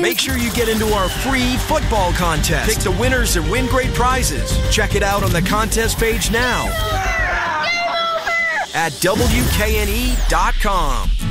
Make sure you get into our free football contest. Pick the winners and win great prizes. Check it out on the contest page now at WKNE.com.